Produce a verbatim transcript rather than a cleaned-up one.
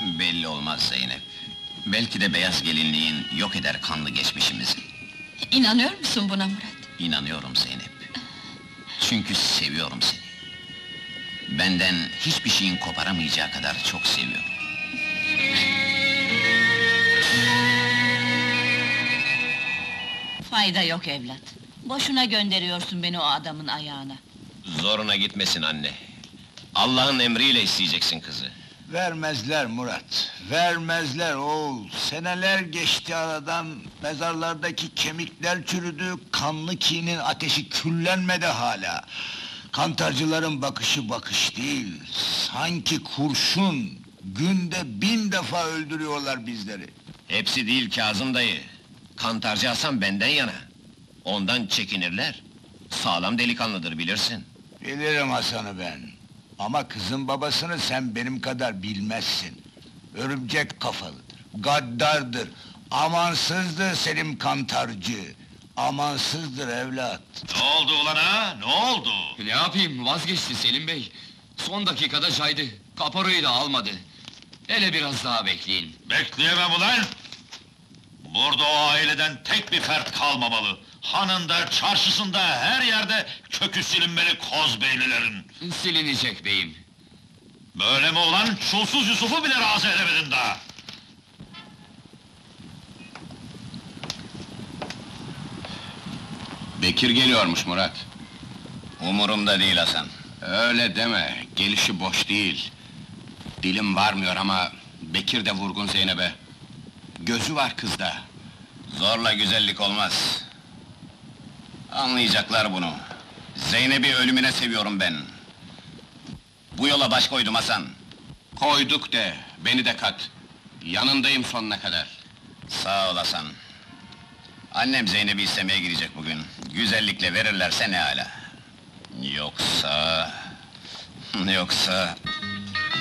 Belli olmaz Zeynep. Belki de beyaz gelinliğin yok eder kanlı geçmişimizi. İnanıyor musun buna Murat? İnanıyorum Zeynep. Çünkü seviyorum seni. Benden hiçbir şeyin koparamayacağı kadar çok seviyorum. Fayda yok evlat. Boşuna gönderiyorsun beni o adamın ayağına. Zoruna gitmesin anne. Allah'ın emriyle isteyeceksin kızı. Vermezler Murat, vermezler oğul. Seneler geçti aradan, mezarlardaki kemikler çürüdü, kanlı kinin ateşi küllenmedi hala. Kantarcıların bakışı bakış değil, sanki kurşun, günde bin defa öldürüyorlar bizleri. Hepsi değil Kazım dayı. Kantarcı Hasan benden yana. Ondan çekinirler. Sağlam delikanlıdır bilirsin. Bilirim Hasan'ı ben. Ama kızın babasını sen benim kadar bilmezsin. Örümcek kafalıdır, gaddardır, amansızdır Selim Kantarcı. Amansızdır evlat. Ne oldu ulan ha? Ne oldu? Ne yapayım, vazgeçti Selim Bey. Son dakikada caydı, kaporayı da almadı. Hele biraz daha bekleyin. Bekleyemem ulan! Burada o aileden tek bir fert kalmamalı. Hanında, çarşısında, her yerde kökü silinmeli Kozbeylilerin. Silinecek beyim. Böyle mi ulan? Çulsuz Yusuf'u bile razı edemedin daha! Bekir geliyormuş Murat. Umurumda değil Hasan. Öyle deme, gelişi boş değil. Dilim varmıyor ama Bekir de vurgun Zeynep'e. Gözü var kızda. Zorla güzellik olmaz. Anlayacaklar bunu. Zeynep'i ölümüne seviyorum ben. Bu yola baş koydum Hasan. Koyduk de, beni de kat. Yanındayım sonuna kadar. Sağ ol Hasan. Annem Zeynep'i istemeye gidecek bugün. Güzellikle verirlerse ne âlâ. Yoksa... Yoksa...